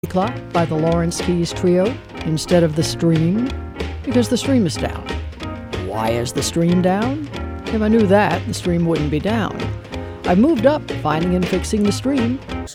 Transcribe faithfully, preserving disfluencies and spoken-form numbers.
Clock by the Lawrence Keys Trio instead of the stream because the stream is down. Why is the stream down? If I knew that, the stream wouldn't be down. I've moved up finding and fixing the stream